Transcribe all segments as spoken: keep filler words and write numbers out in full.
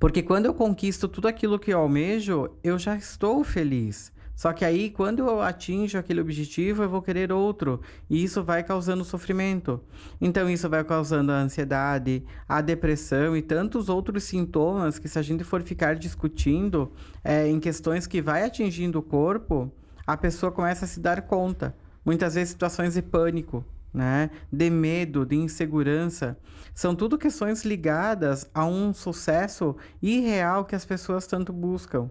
Porque quando eu conquisto tudo aquilo que eu almejo, eu já estou feliz. Só que aí, quando eu atinjo aquele objetivo, eu vou querer outro. E isso vai causando sofrimento. Então, isso vai causando a ansiedade, a depressão e tantos outros sintomas que, se a gente for ficar discutindo é, em questões que vai atingindo o corpo, a pessoa começa a se dar conta. Muitas vezes, situações de pânico, né? De medo, de insegurança. São tudo questões ligadas a um sucesso irreal que as pessoas tanto buscam.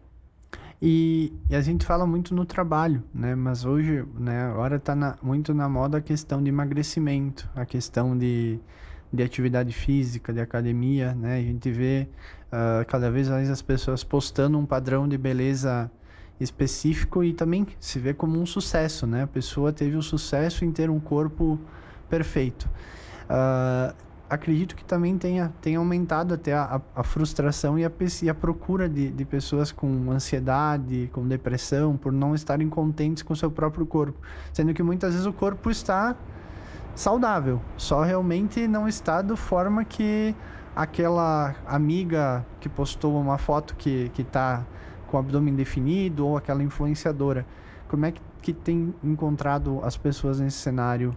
E, e a gente fala muito no trabalho, né? Mas hoje, né, agora está muito na moda a questão de emagrecimento, a questão de, de atividade física, de academia, né? A gente vê uh, cada vez mais as pessoas postando um padrão de beleza específico e também se vê como um sucesso, né? A pessoa teve o sucesso em ter um corpo perfeito. Uh, acredito que também tenha, tenha aumentado até a, a frustração e a, e a procura de, de pessoas com ansiedade, com depressão, por não estarem contentes com o seu próprio corpo. Sendo que muitas vezes o corpo está saudável, só realmente não está da forma que aquela amiga que postou uma foto que está com o abdômen definido, ou aquela influenciadora. Como é que, que tem encontrado as pessoas nesse cenário?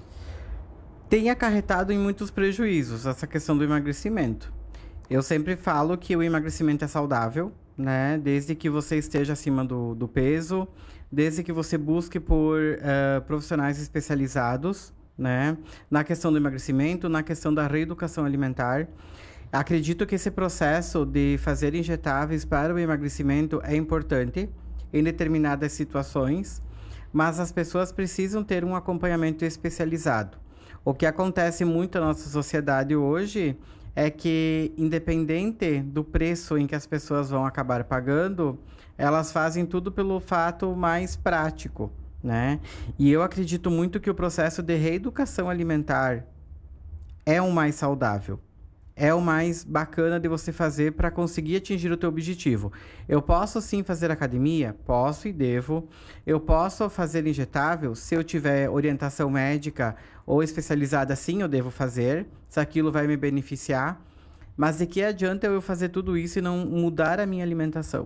Tem acarretado em muitos prejuízos essa questão do emagrecimento. Eu sempre falo que o emagrecimento é saudável, né? Desde que você esteja acima do, do peso, desde que você busque por uh, profissionais especializados, né? Na questão do emagrecimento, na questão da reeducação alimentar. Acredito que esse processo de fazer injetáveis para o emagrecimento é importante em determinadas situações, mas as pessoas precisam ter um acompanhamento especializado. O que acontece muito na nossa sociedade hoje é que, independente do preço em que as pessoas vão acabar pagando, elas fazem tudo pelo fato mais prático, né? E eu acredito muito que o processo de reeducação alimentar é o mais saudável. É o mais bacana de você fazer para conseguir atingir o teu objetivo. Eu posso sim fazer academia? Posso e devo. Eu posso fazer injetável? Se eu tiver orientação médica ou especializada, sim, eu devo fazer. Se aquilo vai me beneficiar. Mas de que adianta eu fazer tudo isso e não mudar a minha alimentação?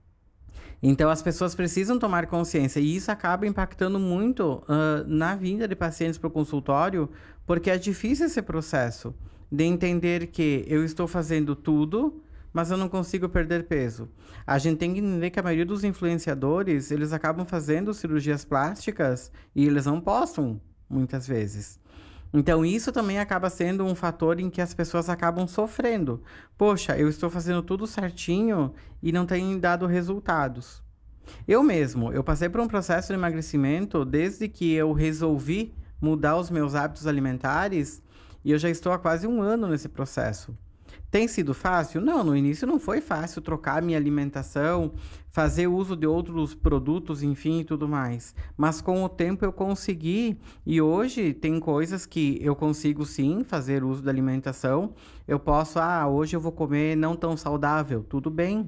Então, as pessoas precisam tomar consciência e isso acaba impactando muito uh, na vinda de pacientes para o consultório, porque é difícil esse processo de entender que eu estou fazendo tudo, mas eu não consigo perder peso. A gente tem que entender que a maioria dos influenciadores, eles acabam fazendo cirurgias plásticas e eles não postam, muitas vezes. Então, isso também acaba sendo um fator em que as pessoas acabam sofrendo. Poxa, eu estou fazendo tudo certinho e não tem dado resultados. Eu mesmo, eu passei por um processo de emagrecimento desde que eu resolvi mudar os meus hábitos alimentares e eu já estou há quase um ano nesse processo. Tem sido fácil? Não, no início não foi fácil trocar minha alimentação, fazer uso de outros produtos, enfim, e tudo mais. Mas com o tempo eu consegui e hoje tem coisas que eu consigo sim fazer uso da alimentação. Eu posso, ah, hoje eu vou comer não tão saudável, tudo bem.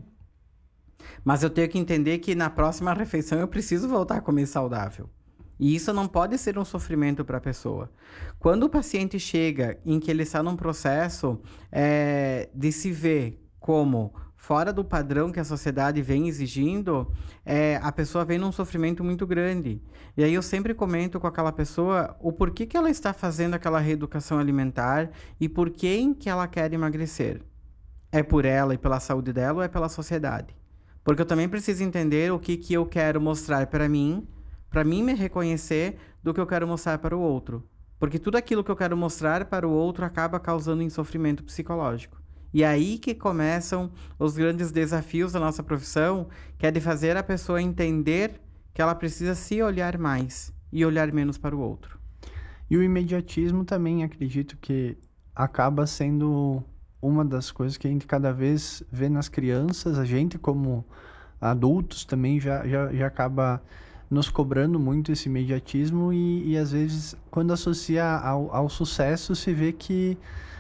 Mas eu tenho que entender que na próxima refeição eu preciso voltar a comer saudável. E isso não pode ser um sofrimento para a pessoa. Quando o paciente chega em que ele está num processo é, de se ver como fora do padrão que a sociedade vem exigindo, é, a pessoa vem num sofrimento muito grande. E aí eu sempre comento com aquela pessoa o porquê que ela está fazendo aquela reeducação alimentar e por quem que ela quer emagrecer. É por ela e pela saúde dela ou é pela sociedade? Porque eu também preciso entender o que, que eu quero mostrar para mim, para mim me reconhecer do que eu quero mostrar para o outro. Porque tudo aquilo que eu quero mostrar para o outro acaba causando um sofrimento psicológico. E é aí que começam os grandes desafios da nossa profissão, que é de fazer a pessoa entender que ela precisa se olhar mais e olhar menos para o outro. E o imediatismo também, acredito que acaba sendo uma das coisas que a gente cada vez vê nas crianças. A gente, como adultos, também já, já, já acaba nos cobrando muito esse imediatismo e, e às vezes, quando associa ao, ao sucesso, se vê que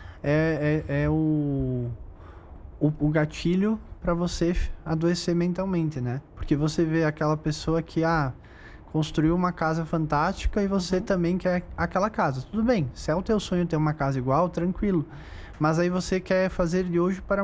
é, é, é o, o, o gatilho para você adoecer mentalmente, né? Porque você vê aquela pessoa que, ah, construiu uma casa fantástica e você também quer aquela casa. Tudo bem, se é o teu sonho ter uma casa igual, tranquilo. Mas aí você quer fazer de hoje para